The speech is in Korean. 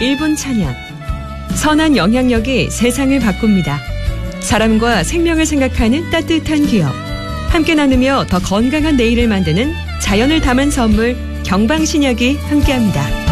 1분 천연. 선한 영향력이 세상을 바꿉니다. 사람과 생명을 생각하는 따뜻한 기업. 함께 나누며 더 건강한 내일을 만드는 자연을 담은 선물 경방신약이 함께합니다.